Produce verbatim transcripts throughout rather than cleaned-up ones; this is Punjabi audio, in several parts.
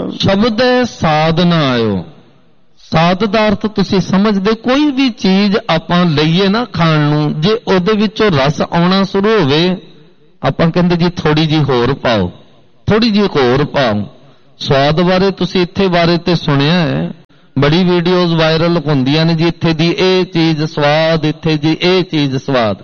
शब्द है साध ना आयो। साध दा अर्थ तुसी समझदे, कोई भी चीज आपां लईए ना खाण नूं, जे ओहदे विचों रस आउणा शुरू होवे, आपां कहंदे जी थोड़ी जी होर पाओ, थोड़ी जी होर पाओ। स्वाद बारे तुसी इत्थे बारे ते सुनिया है, बड़ी वीडियोज वायरल होंदियां ने जी, इत्थे दी इह चीज स्वाद, इत्थे जी इह चीज स्वाद।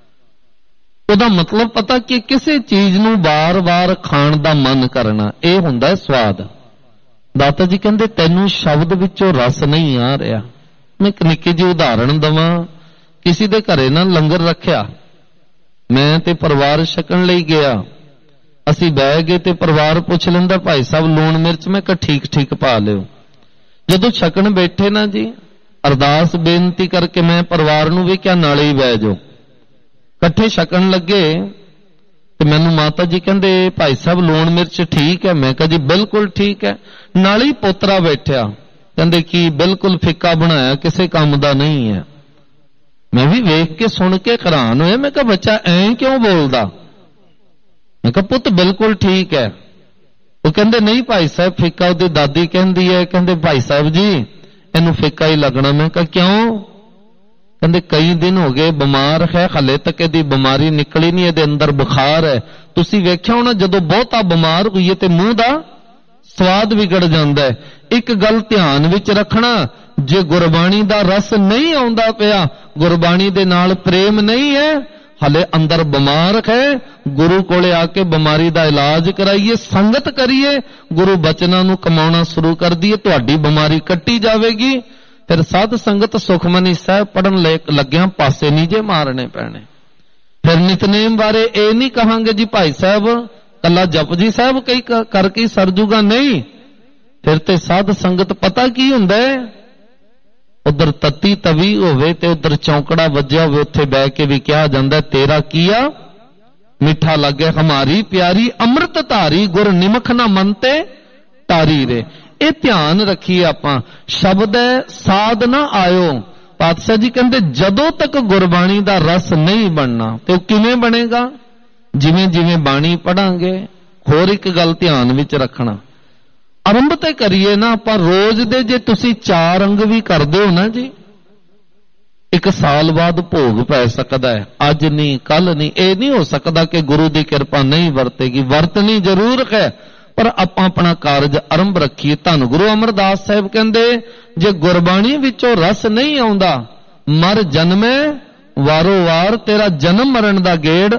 ਉਹਦਾ ਮਤਲਬ ਪਤਾ ਕਿ ਕਿਸੇ ਚੀਜ਼ ਨੂੰ ਬਾਰ-ਬਾਰ ਖਾਣ ਦਾ ਮਨ ਕਰਨਾ, ਇਹ ਹੁੰਦਾ ਹੈ ਸਵਾਦ। ਦਾਤਾ ਜੀ ਕਹਿੰਦੇ ਤੈਨੂੰ ਸ਼ਬਦ ਵਿੱਚੋਂ ਰਸ ਨਹੀਂ ਆ ਰਿਹਾ। ਮੈਂ ਇੱਕ ਨਿੱਕੀ ਜਿਹੀ ਉਦਾਹਰਣ ਦਵਾਂ। ਕਿਸੇ ਦੇ ਘਰੇ ਨਾ ਲੰਗਰ ਰੱਖਿਆ, ਮੈਂ ਤੇ ਪਰਿਵਾਰ ਛਕਣ ਲਈ ਗਿਆ। ਅਸੀਂ ਬਹਿ ਗਏ ਤੇ ਪਰਿਵਾਰ ਪੁੱਛ ਲੈਂਦਾ ਭਾਈ ਸਾਹਿਬ ਲੂਣ ਮਿਰਚ, ਮੈਂ ਕਿਹਾ ਠੀਕ ਠੀਕ ਪਾ ਲਿਓ। ਜਦੋਂ ਛਕਣ ਬੈਠੇ ਨਾ ਜੀ, ਅਰਦਾਸ ਬੇਨਤੀ ਕਰਕੇ ਮੈਂ ਪਰਿਵਾਰ ਨੂੰ ਵੀ ਕਿਹਾ ਨਾਲੇ ਹੀ ਬਹਿ ਜਾਓ। ਇਕੱਠੇ ਛਕਣ ਲੱਗੇ ਤੇ ਮੈਨੂੰ ਮਾਤਾ ਜੀ ਕਹਿੰਦੇ ਭਾਈ ਸਾਹਿਬ ਲੂਣ ਮਿਰਚ ਠੀਕ ਹੈ? ਮੈਂ ਕਿਹਾ ਜੀ ਬਿਲਕੁਲ ਠੀਕ ਹੈ। ਨਾਲ ਹੀ ਪੋਤਰਾ ਬੈਠਿਆ, ਕਹਿੰਦੇ ਕੀ ਬਿਲਕੁਲ ਫਿੱਕਾ ਬਣਾਇਆ, ਕਿਸੇ ਕੰਮ ਦਾ ਨਹੀਂ ਹੈ। ਮੈਂ ਵੀ ਵੇਖ ਕੇ ਸੁਣ ਕੇ ਹੈਰਾਨ ਹੋਇਆ। ਮੈਂ ਕਿਹਾ ਬੱਚਾ ਐਂ ਕਿਉਂ ਬੋਲਦਾ? ਮੈਂ ਕਿਹਾ ਪੁੱਤ ਬਿਲਕੁਲ ਠੀਕ ਹੈ। ਉਹ ਕਹਿੰਦੇ ਨਹੀਂ ਭਾਈ ਸਾਹਿਬ ਫਿੱਕਾ ਉਹਦੀ ਦਾਦੀ ਕਹਿੰਦੀ ਹੈ। ਕਹਿੰਦੇ ਭਾਈ ਸਾਹਿਬ ਜੀ ਇਹਨੂੰ ਫਿੱਕਾ ਹੀ ਲੱਗਣਾ। ਮੈਂ ਕਿਹਾ ਕਿਉਂ? ਕਹਿੰਦੇ ਕਈ ਦਿਨ ਹੋ ਗਏ ਬਿਮਾਰ ਹੈ, ਹਲੇ ਤੱਕ ਇਹਦੀ ਬਿਮਾਰੀ ਨਿਕਲੀ ਨਹੀਂ, ਇਹਦੇ ਅੰਦਰ ਬੁਖਾਰ ਹੈ। ਤੁਸੀਂ ਵੇਖਿਆ ਹੋਣਾ ਜਦੋਂ ਬਹੁਤਾ ਬਿਮਾਰ ਹੋਈਏ ਤੇ ਮੂੰਹ ਦਾ ਸਵਾਦ ਵਿਗੜ ਜਾਂਦਾ ਹੈ। ਇੱਕ ਗੱਲ ਧਿਆਨ ਵਿੱਚ ਰੱਖਣਾ, ਜੇ ਗੁਰਬਾਣੀ ਦਾ ਰਸ ਨਹੀਂ ਆਉਂਦਾ ਪਿਆ, ਗੁਰਬਾਣੀ ਦੇ ਨਾਲ ਪ੍ਰੇਮ ਨਹੀਂ ਹੈ, ਹਲੇ ਅੰਦਰ ਬਿਮਾਰ ਹੈ, ਗੁਰੂ ਕੋਲੇ ਆ ਕੇ ਬਿਮਾਰੀ ਦਾ ਇਲਾਜ ਕਰਾਈਏ, ਸੰਗਤ ਕਰੀਏ, ਗੁਰੂ ਬਚਨਾਂ ਨੂੰ ਕਮਾਉਣਾ ਸ਼ੁਰੂ ਕਰ ਦਈਏ, ਤੁਹਾਡੀ ਬਿਮਾਰੀ ਕੱਟੀ ਜਾਵੇਗੀ। ਫਿਰ ਸਾਧ ਸੰਗਤ ਸੁਖਮਨੀ ਸਾਹਿਬ ਪੜਨ ਲੱਗਿਆਂ ਪਾਸੇ ਨਹੀਂ ਜੇ ਮਾਰਨੇ ਪੈਣੇ। ਫਿਰ ਨਿਤਨੇਮ ਬਾਰੇ ਇਹ ਨਹੀਂ ਕਹਾਂਗੇ ਜੀ ਭਾਈ ਸਾਹਿਬ ਕੱਲਾ ਜਪਜੀ ਸਾਹਿਬ ਕਈ ਕਰਕੇ ਸਰ ਜੂਗਾ, ਨਹੀਂ। ਫਿਰ ਤੇ ਸਾਧ ਸੰਗਤ ਪਤਾ ਕੀ ਹੁੰਦਾ ਹੈ, ਉਧਰ ਤਤੀ ਤਵੀ ਹੋਵੇ ਤੇ ਉਧਰ ਚੌਂਕੜਾ ਵੱਜਿਆ ਹੋਵੇ, ਉੱਥੇ ਬਹਿ ਕੇ ਵੀ ਕਿਹਾ ਜਾਂਦਾ ਤੇਰਾ ਕੀਆ ਮਿੱਠਾ ਲੱਗੇ ਹਮਾਰੀ ਪਿਆਰੀ ਅੰਮ੍ਰਿਤ ਧਾਰੀ, ਗੁਰ ਨਿਮਖ ਨਾ ਮਨ ਤੇ ਤਾਰੀ ਰੇ। ਇਹ ਧਿਆਨ ਰੱਖੀਏ ਆਪਾਂ। ਸ਼ਬਦ ਹੈ ਸਾਧ ਨਾ ਆਇਓ। ਪਾਤਸ਼ਾਹ ਜੀ ਕਹਿੰਦੇ ਜਦੋਂ ਤੱਕ ਗੁਰਬਾਣੀ ਦਾ ਰਸ ਨਹੀਂ ਬਣਨਾ ਤੇ ਉਹ ਕਿਵੇਂ ਬਣੇਗਾ? ਜਿਵੇਂ ਜਿਵੇਂ ਬਾਣੀ ਪੜਾਂਗੇ। ਹੋਰ ਇੱਕ ਗੱਲ ਧਿਆਨ ਵਿੱਚ ਰੱਖਣਾ, ਆਰੰਭ ਤੇ ਕਰੀਏ ਨਾ ਆਪਾਂ ਰੋਜ਼ ਦੇ, ਜੇ ਤੁਸੀਂ ਚਾਰ ਅੰਗ ਵੀ ਕਰਦੇ ਹੋ ਨਾ ਜੀ, ਇੱਕ ਸਾਲ ਬਾਅਦ ਭੋਗ ਪੈ ਸਕਦਾ ਹੈ। ਅੱਜ ਨਹੀਂ ਕੱਲ ਨਹੀਂ, ਇਹ ਨਹੀਂ ਹੋ ਸਕਦਾ ਕਿ ਗੁਰੂ ਦੀ ਕਿਰਪਾ ਨਹੀਂ ਵਰਤੇਗੀ। ਵਰਤਣੀ ਜ਼ਰੂਰ ਹੈ, ਪਰ ਆਪਾਂ ਆਪਣਾ ਕਾਰਜ ਆਰੰਭ ਰੱਖੀਏ। ਧੰਨ ਗੁਰੂ ਅਮਰਦਾਸ ਸਾਹਿਬ ਕਹਿੰਦੇ ਜੇ ਗੁਰਬਾਣੀ ਵਿੱਚੋਂ ਰਸ ਨਹੀਂ ਆਉਂਦਾ, ਮਰ ਜਨਮੇ ਵਾਰੋ ਵਾਰ, ਤੇਰਾ ਜਨਮ ਮਰਨ ਦਾ ਗੇੜ